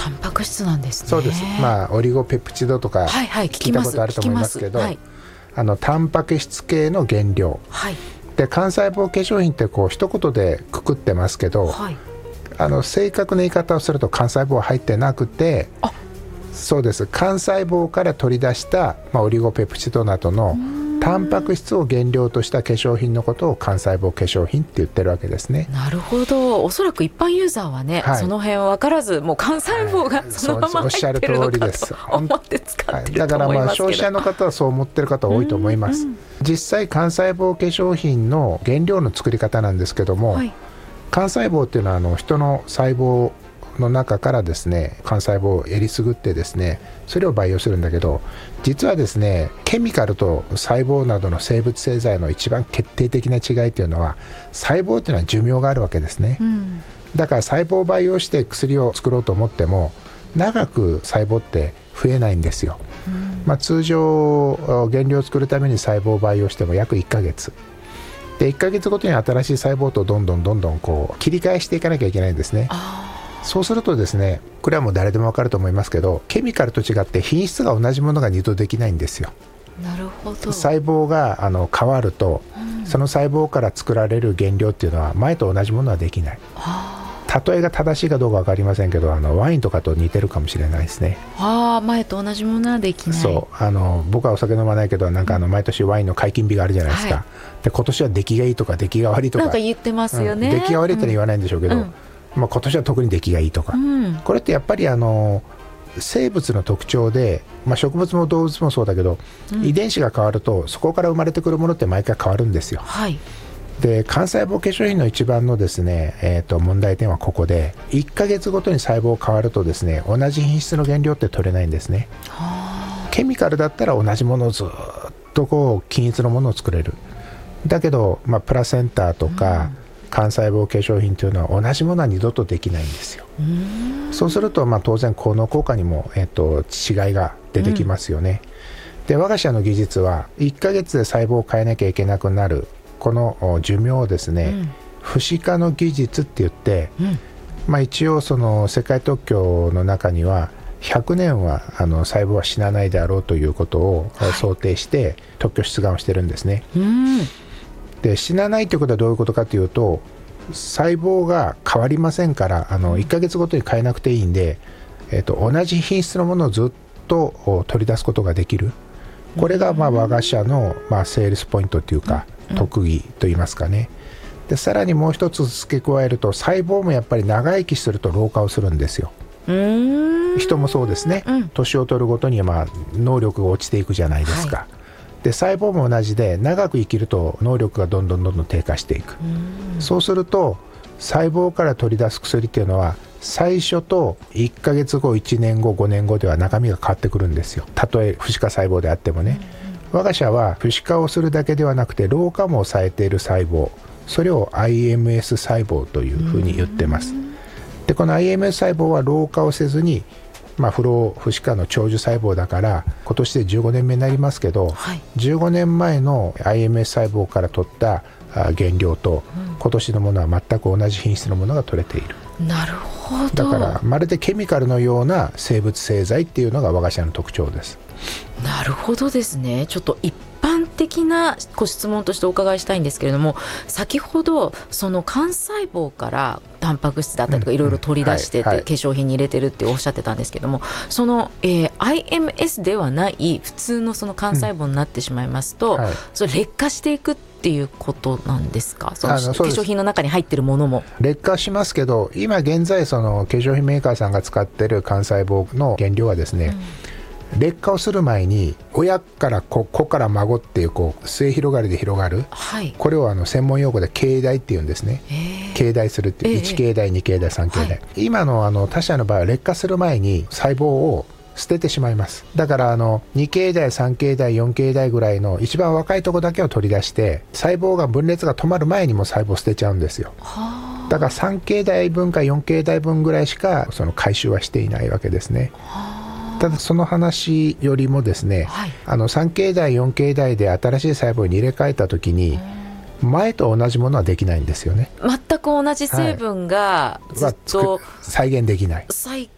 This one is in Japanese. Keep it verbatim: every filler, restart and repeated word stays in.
タンパク質なんですね。 そうです。まあオリゴペプチドとか聞いたことあると思いますけど、はいはい、あのタンパク質系の原料、はい、で幹細胞化粧品ってこう一言でくくってますけど、はい、あの正確な言い方をすると幹細胞は入ってなくて、あ、そうです、幹細胞から取り出した、まあ、オリゴペプチドなどのタンパク質を原料とした化粧品のことを幹細胞化粧品って言ってるわけですね。 なるほど。おそらく一般ユーザーはね、はい、その辺は分からず、もう幹細胞がそのまま入ってるのかと思って使ってると思いますけど、はい、だからまあ消費者の方はそう思ってる方多いと思います。実際幹細胞化粧品の原料の作り方なんですけども、はい、幹細胞っていうのはあの人の細胞の中からですね、幹細胞をえりすぐってですね、それを培養するんだけど、実はですね、ケミカルと細胞などの生物製剤の一番決定的な違いというのは、細胞というのは寿命があるわけですね、うん、だから細胞を培養して薬を作ろうと思っても長く細胞って増えないんですよ、うん、まあ、通常原料を作るために細胞を培養しても約いっかげつで、いっかげつごとに新しい細胞とどんどんどんどんこう切り替えしていかなきゃいけないんですね。そうするとですね、これはもう誰でも分かると思いますけど、ケミカルと違って品質が同じものが二度できないんですよ。 なるほど。 細胞があの変わると、うん、その細胞から作られる原料っていうのは前と同じものはできない。例えが正しいかどうか分かりませんけど、あのワインとかと似てるかもしれないですね。 あ、前と同じものはできない。 そうあの僕はお酒飲まないけど、なんかあの毎年ワインの解禁日があるじゃないですか、はい、で今年は出来がいいとか出来が悪いとかなんか言ってますよね、 うん、出来が悪いってのは言わないんでしょうけど、うんうん、まあ、今年は特に出来がいいとか、うん、これってやっぱりあの生物の特徴で、まあ、植物も動物もそうだけど、うん、遺伝子が変わるとそこから生まれてくるものって毎回変わるんですよ、はい、で幹細胞化粧品の一番のですね、えーと問題点はここで、いっかげつごとに細胞変わるとですね、同じ品質の原料って取れないんですね。ケミカルだったら同じものをずっとこう均一のものを作れる。だけど、まあ、プラセンターとか、うん幹細胞化粧品というのは同じものは二度とできないんですよ。うそうすると、まあ、当然効能効果にも、えっと、違いが出てきますよね、うん、で我が社の技術はいっかげつで細胞を変えなきゃいけなくなるこの寿命をですね、うん、不死化の技術って言って、うんまあ、一応その世界特許の中にはひゃくねんはあの細胞は死なないであろうということを想定して特許出願をしてるんですね、うんで死なないということはどういうことかというと、細胞が変わりませんから、あのいっかげつごとに変えなくていいんで、えー、と同じ品質のものをずっと取り出すことができる。これがまあ我が社のまあセールスポイントというか、特技といいますかね。でさらにもう一つ付け加えると、細胞もやっぱり長生きすると老化をするんですよ。うーん人もそうですね、うん、年を取るごとにまあ能力が落ちていくじゃないですか、はいで細胞も同じで、長く生きると能力がどんどんどんどん低下していく。うそうすると細胞から取り出す薬っていうのは、最初といっかげつご、いちねんご、ごねんごでは中身が変わってくるんですよ。たとえ不死化細胞であってもね。我が社は不死化をするだけではなくて、老化も抑えている細胞、それを アイエムエス 細胞というふうに言ってます。でこの アイエムエス 細胞は老化をせずに、まあ、不老不死化の長寿細胞だから、今年でじゅうごねんめになりますけど、はい、じゅうごねんまえの アイエムエス 細胞から取った原料と、うん、今年のものは全く同じ品質のものが取れている。 なるほど。 だからまるでケミカルのような生物製剤っていうのが我が社の特徴です。 なるほどですね。ちょっと一般的なご質問としてお伺いしたいんですけれども、先ほどその幹細胞からタンパク質だったりとかいろいろ取り出してて、化粧品に入れてるっておっしゃってたんですけども、その、えー、アイエムエス ではない普通のその幹細胞になってしまいますと、うんはい、それ劣化していくっていうことなんですか？その化粧品の中に入ってるものも劣化しますけど、今現在その化粧品メーカーさんが使ってる幹細胞の原料はですね、うん、劣化をする前に親から子、子から孫っていうこう末広がりで広がる、はい、これをあの専門用語で経代っていうんですね。経代するっていう、いち経代、に経代、さん経代、はい、今のあの他社の場合は劣化する前に細胞を捨ててしまいます。だからあのに経代、さん経代、よん経代ぐらいの一番若いとこだけを取り出して、細胞が分裂が止まる前にも細胞を捨てちゃうんですよ。だからさん経代分かよん経代分ぐらいしかその回収はしていないわけですね。ただその話よりもですね、はい、あのさん経代、よん経代で新しい細胞に入れ替えた時に前と同じものはできないんですよね。 全く同じ成分がずっと、 はい、再現できない。 再